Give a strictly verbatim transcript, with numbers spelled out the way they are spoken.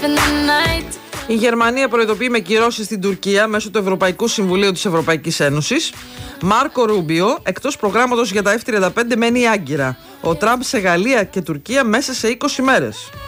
Η Γερμανία προειδοποιεί με κυρώσεις στην Τουρκία μέσω του Ευρωπαϊκού Συμβουλίου της Ευρωπαϊκής Ένωσης. Μάρκο Ρούμπιο, εκτός προγράμματος για τα εφ τριάντα πέντε, μένει άγκυρα. Ο Τραμπ σε Γαλλία και Τουρκία μέσα σε είκοσι μέρες.